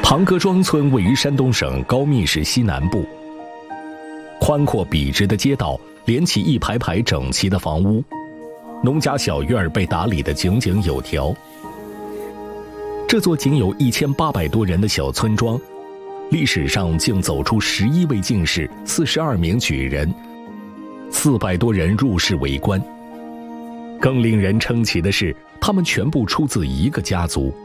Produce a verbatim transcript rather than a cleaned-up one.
庞各庄村位于山东省高密市西南部，宽阔笔直的街道连起一排排整齐的房屋，农家小院被打理得井井有条。这座仅有一千八百多人的小村庄，历史上竟走出十一位进士、四十二名举人，四百多人入仕为官。更令人称奇的是，他们全部出自一个家族。